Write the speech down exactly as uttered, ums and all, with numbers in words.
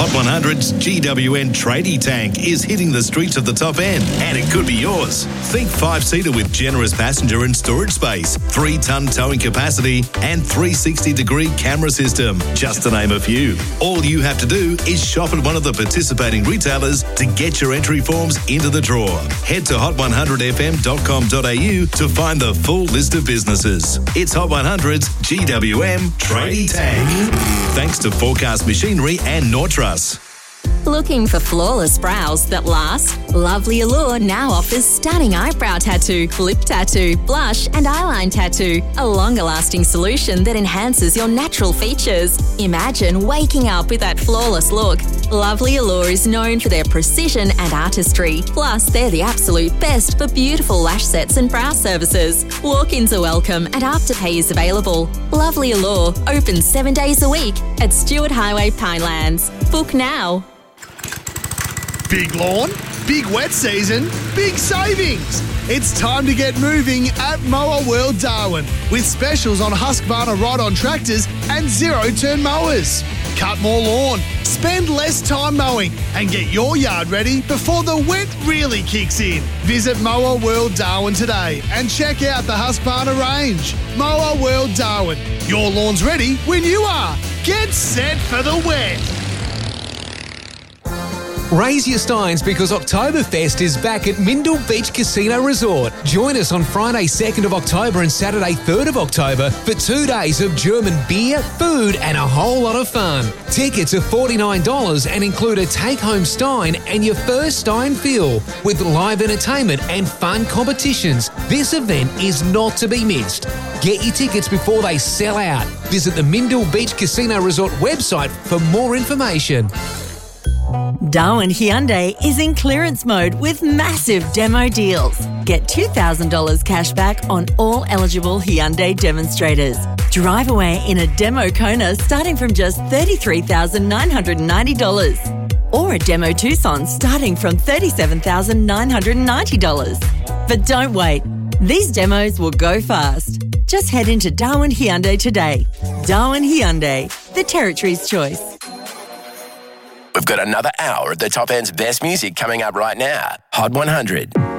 Hot one hundred's G W N Tradie Tank is hitting the streets of the top end, and it could be yours. Think five-seater with generous passenger and storage space, three-ton towing capacity, and three sixty degree camera system, just to name a few. All you have to do is shop at one of the participating retailers to get your entry forms into the draw. Head to hot one hundred f m dot com dot a u to find the full list of businesses. It's Hot one hundred's G W M Tradie Tank. Thanks to Forecast Machinery and Nortrust. Looking for flawless brows that last? Lovely Allure now offers stunning eyebrow tattoo, lip tattoo, blush and eyeline tattoo. A longer-lasting solution that enhances your natural features. Imagine waking up with that flawless look. Lovely Allure is known for their precision and artistry. Plus, they're the absolute best for beautiful lash sets and brow services. Walk-ins are welcome and Afterpay is available. Lovely Allure, open seven days a week at Stewart Highway, Pinelands. Book now. Big lawn, big wet season, big savings. It's time to get moving at Mower World Darwin with specials on Husqvarna ride-on tractors and zero-turn mowers. Cut more lawn, spend less time mowing and get your yard ready before the wet really kicks in. Visit Mower World Darwin today and check out the Husqvarna range. Mower World Darwin, your lawn's ready when you are. Get set for the wet. Raise your steins because Oktoberfest is back at Mindel Beach Casino Resort. Join us on Friday second of October and Saturday third of October for two days of German beer, food and a whole lot of fun. Tickets are forty-nine dollars and include a take-home stein and your first stein fill with live entertainment and fun competitions. This event is not to be missed. Get your tickets before they sell out. Visit the Mindel Beach Casino Resort website for more information. Darwin Hyundai is in clearance mode with massive demo deals. Get two thousand dollars cash back on all eligible Hyundai demonstrators. Drive away in a demo Kona starting from just thirty-three thousand nine hundred ninety dollars. Or a demo Tucson starting from thirty-seven thousand nine hundred ninety dollars. But don't wait. These demos will go fast. Just head into Darwin Hyundai today. Darwin Hyundai, the Territory's choice. We've got another hour of the top end's best music coming up right now. Hot one hundred.